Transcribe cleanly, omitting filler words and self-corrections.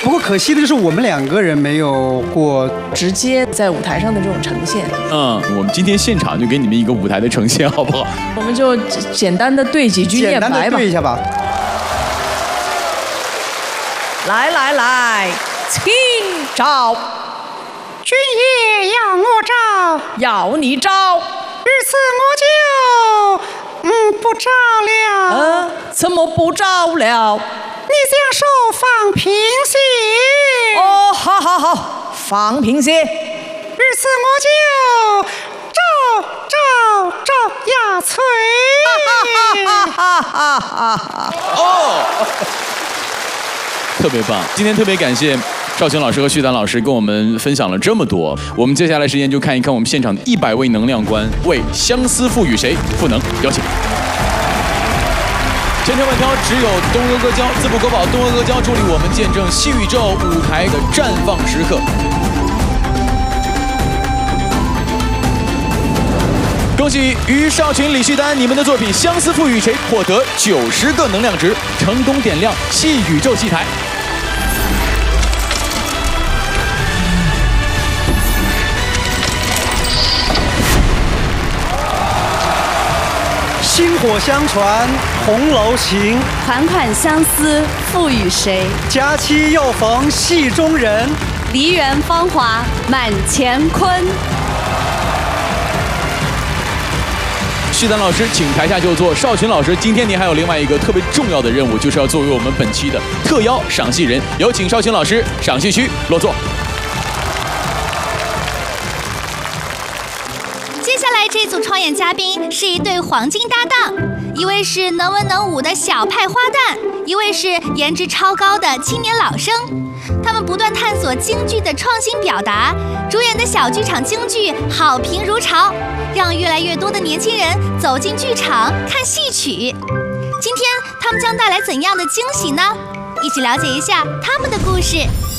不过可惜的就是我们2个人没有过直接在舞台上的这种呈现。 我们今天现场就给你们一个舞台的呈现，好不好？ 我们就简单的对几句念白吧。 简单的对一下吧。 来，请招。 君爷要我招， 要你招。 日此我就不招了。 怎么不招了？ 你将手放平些。 哦，好，放平些。 日此我就招压催。 哦，特别棒！今天特别感谢邵群老师和旭丹老师跟我们分享了这么多。我们接下来时间就看一看我们现场的100位能量官为相思赋予谁赋能，有请。千挑万挑，只有东阿阿胶，自不可保。东阿阿胶助力我们见证戏宇宙舞台的绽放时刻。恭喜于少群、李旭丹，你们的作品《相思赋予谁》获得90个能量值，成功点亮戏宇宙戏台。 薪火相传，红楼情， 款款相思赋予谁？ 佳期又逢戏中人， 梨园芳华满乾坤。 旭丹老师，请台下就坐。少群老师，今天您还有另外一个特别重要的任务，就是要作为我们本期的特邀赏戏人，有请少群老师赏戏区落座。 接下来这组创演嘉宾是一对黄金搭档，一位是能文能武的小派花旦，一位是颜值超高的青年老生。他们不断探索京剧的创新表达，主演的小剧场京剧好评如潮，让越来越多的年轻人走进剧场看戏曲。今天他们将带来怎样的惊喜呢？一起了解一下他们的故事。